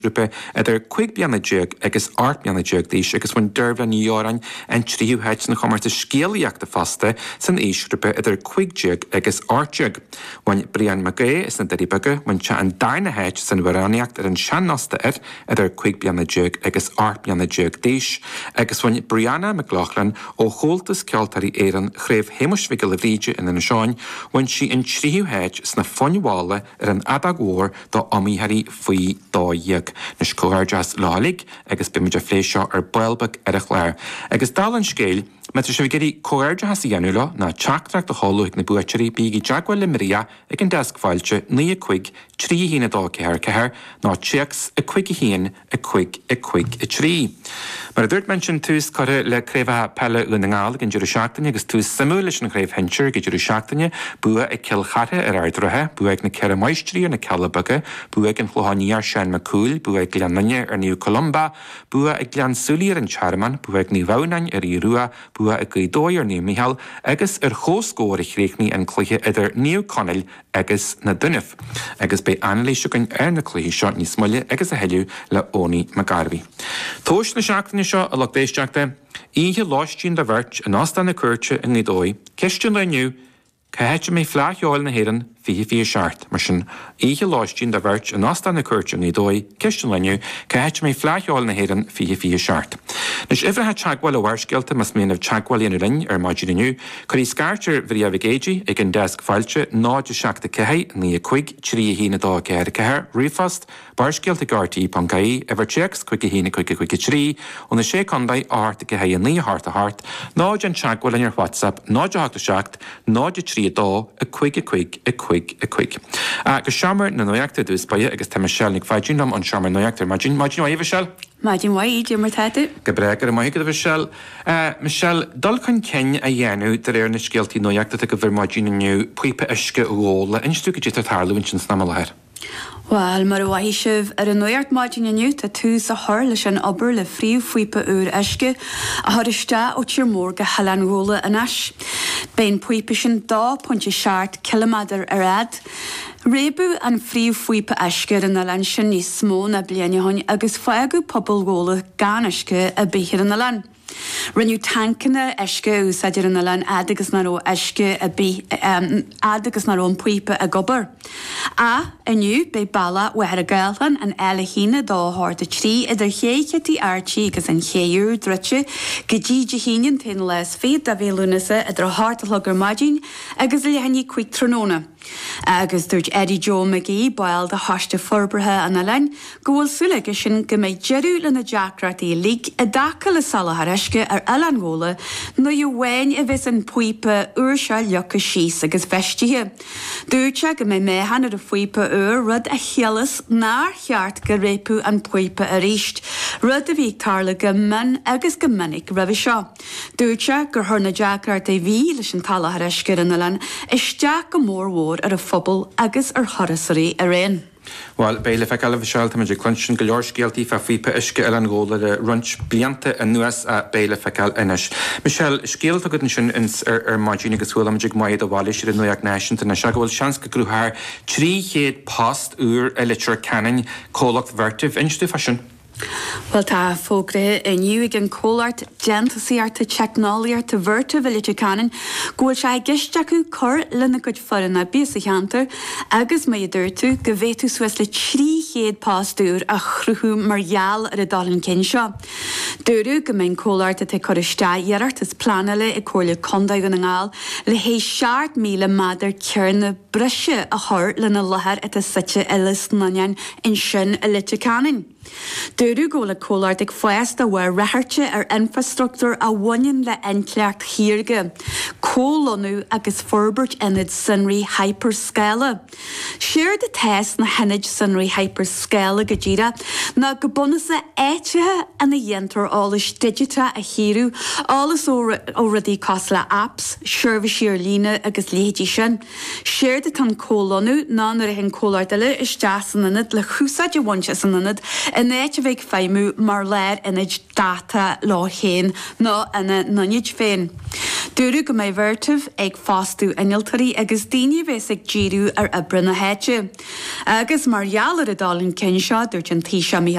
Rupe quick bianna jug agus art bianna jug dís agus when dervla New York and triu hedge na commerce scéalaíach de faste san is rupe quick jug agus art jug. When Brian McGay is na deribaga when cha an daina hedge san varaniacht an shan nosta quick bianna jug agus art bianna jug dís agus when Brianna McLaughlin o holtas ceoltarí éan chréf hemusvigel ríide in an seáin when she in triu hedge sna funwala an adagór do amíharí faoi dóiag. Nes cóhar jas lálig agus bimidir fléisio builbag a chléir. Agus dalan scéil, Metre se geri cóirde has ianula na teachtracht a hallúig na buaitirí bígi Jaguar Limria ag an deskfáilte ní a cuig trí hína dá ceir ná checks a cuig hín a cuig a trí. Mar a dúirt mention tús corre le créfa pelle ún an gáil gin Jerusalem agus tús samúlis na créf hencher go Jerusalem bua a kilchate ardrathe bua ag na ceir maistrí na Calabaga bua ag an chlohaníar Sean McCool bua ag Glananne New Columba bua ag Glan Sulier an Charman bua ag ní Vaunain Rua bua a gaidóir ní Michal agus chóscóir a chréchní an chluthe idir New Connell agus na Dunnef agus be anléisiúgan na chluthe seo ní smuile agus a heiliú le Óní McGarvey. Tóis na seachtainna seo a lochdéisteachta ihe láistín de bhirt an astan na cuirte in Nidói ceistún le nniu Cahéite mé fleáil na héan fi seart, mar sin ihe láistín de bhirt an astan na cuirte in Nidói ceistún le nniu cahéite mé fleáil na héan fi seart. Nes ifrithe teagháil a bhharsgeilta mas méanamh teagháil in linn maidin inniu, chuí scartear bhí a vigéigi ag an desk fáilte náide seachta cehé ní a cuig trí hína dá ceir ceir rifast barsgeilta gartaí pancaí ever checks cuig hína cuig trí ó na sé condaid áta cehé ní hart a hart náid an teagháil in ar WhatsApp náide háta seacht náide trí dá a cuig. Go seamar na nóiachta dús baie agus tá Michelle nig fáidúnam an seamar nóiachtar Maidin Michelle? Maidin waid mar taide. Go breagar a maigad a Michelle. Michelle, dul chun cin a dhéanú dar na scialtaí nóiachta go bhir Maidin inniu puipe isce óla instú go dtí tarlúin sin snam leir. Wel, mar waisih ar an nóiart Maidin inniu tá tús a thar leis an obair le fríomh fuipe úr isce a thuiriste ó tír mór go helan róla inis. Bein puipe sin 2.7 km ad. Rébu an fríomh fuipe isce in na lan sin níos smó na bliana hain agus fágu pobl góla gan isce a bíhir in na lan. Rinneú tancanna isce ús idir in na lan adagus na ró isce a bí adagus na rón puipe a gobar. A inniu be balla wehar a gailhan an eile hína dáthir a trí idir chéicetí artí agus an chéúr drute go ddíide híine tin les féad a bhéúnasa idir háartalagur Maidin agus le haní cuig tróna. Agus dúirt Eddie Joe McGee bail de háiste forbrethe an na lein ggóil suúlaige sin go méid jeú le na deacratí lig a daca le salathar isce ar eilangóla nó i bhhain a bheits an puipe úr se lecha síos agus feistíhe. Dúirte go mé méhan ar a fuipe úr rud a chealas ná cheart go réipú an puipe a ríist, rud a bhí tarla go min agus go minic rahí seo. Dúirte gur thur na deacrat é bhí leis an talathar isce in na lein isteach go mór ar a phobal agus ar chorasarí a réin. Well, Béile fe galh sealta me clunsin go leor scialtaí fe fuipe isce an ggóla le runt blianta a nuas a Béile fecal inis. Michelle, scéalta go sin ar Maidin agus bhfuil amid maiad a bháile siad nuach náisianta na se go bhfuil seans go grúthar 300 post úr a litir canin cólacht vertih instú fashion. Well, tá fógrathe inniu ag an cólaart gentasíarta technáliarta bhirta bhilite canan, ghfuil sé gisteachú cur lena go foranna bíos a cheantar, agus mé dúirtú go bhéú suas le 300 pástúr a chruthú margheall ar a dalan cin seo. Dúrú go mén cólaarta te choriste dhearart is planala i cóla condaid an ngáil le hé 7 míle madidir cearna brise a thir lena lethar at a site elas nanean in sin a lite canan. Dúrú ggóla cólaart ag foiast a bhfuir rathirte ar infrastructúr a bhain le incleacht chiarge, cólonú agus forbert inid sunraí hyperscala. Siar de test na henid sunraí hyperscala go ddíra na go bunasa éitethe ana dhéantar álas digita a chiarú álas óradí cos le apps, seirbhísí lína agus léidí sin. Siar de tan cólonú ná nuair a hen cólaart eile is deasan inid le chúsáid a bhainte san inid in éit a bheith feimú mar léir inid data lá chéin nó ina naniid féin. Dúrú go mé bhirtah ag fástú iniltarí agus daoine bheits ag ddíú ar ibre na héite. Agus margheallar a dálinn cin seo dúirt an taoise